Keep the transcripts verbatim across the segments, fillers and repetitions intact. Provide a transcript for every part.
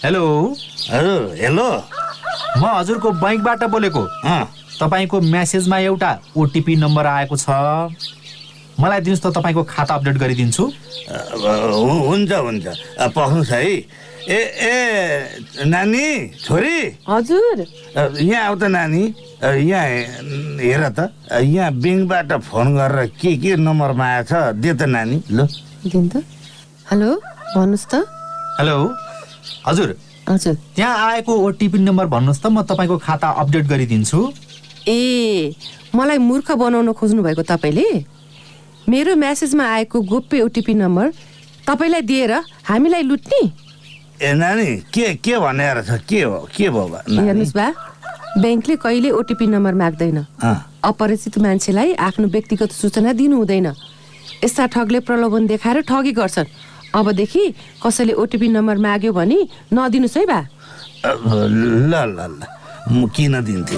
Hello हजुर hello म हजुरको बैंकबाट बोलेको। तपाईँको मेसेजमा एउटा ओटिपी नम्बर आएको छ, मलाई दिनुहोस् त, तपाईँको खाता अपडेट गरिदिन्छु। हुन्छ हुन्छ पख्नुहोस् है। ए ए नानी छोरी हजुर यहाँ आऊ त नानी, यहाँ हेर त, यहाँ ब्याङ्कबाट फोन गरेर के के नम्बरमा आएछ दे त नानी। ल दिन त। हेलो भन्नुहोस् त। हेलो हजुर हजुर त्यहाँ आएको ओटिपी नम्बर भन्नुहोस् त, म तपाईँको खाता अपडेट गरिदिन्छु। ए मलाई मूर्ख बनाउन खोज्नु भएको तपाईँले? मेरो मेसेजमा आएको गोप्य ओटिपी नम्बर तपाईँलाई दिएर हामीलाई लुट्ने? ए नानी के के भनेर छ, के हो के भयो? हेर्नुहोस् बा, ब्याङ्कले कहिले ओटिपी नम्बर माग्दैन। अपरिचित मान्छेलाई आफ्नो व्यक्तिगत सूचना दिनु हुँदैन। यस्ता ठगले प्रलोभन देखाएर ठगी गर्छन्। अबदेखि कसैले ओटिपी नम्बर माग्यो भने नदिनुहोस् है बा। ल ल ल म किन दिन्थे।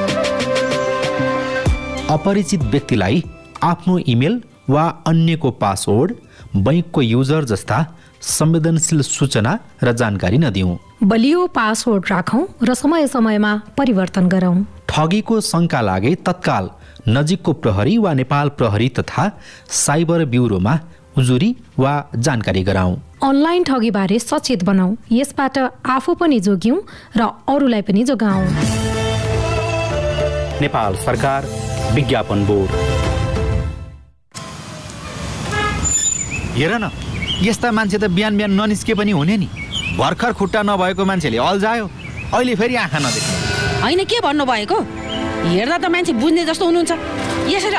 अपरिचित व्यक्तिलाई आफ्नो इमेल वा अन्यको पासवर्ड, बैंकको युजर जस्ता संवेदनशील सूचना र जानकारी नदिउँ। बलियो पासवर्ड राखौं र समय समयमा परिवर्तन गरौं। ठगीको शंका लागे तत्काल नजिकको प्रहरी वा नेपाल प्रहरी तथा साइबर ब्युरोमा उजुरी वा जानकारी गराउँ। अनलाइन ठगीबारे सचेत बनाऊ, यसबाट आफू पनि जोग्यौं र अरूलाई पनि जोगाऊ। नेपाल सरकार विज्ञापन बोर्ड। हेर न, यस्ता मान्छे त बिहान बिहान ननिस्के पनि हुने नि। भर्खर खुट्टा नभएको मान्छेले अल्झायो, अहिले फेरि आँखा नदेख्ने। होइन के भन्नु भएको? हेर्दा त मान्छे बुझ्ने जस्तो हुनुहुन्छ। यसरी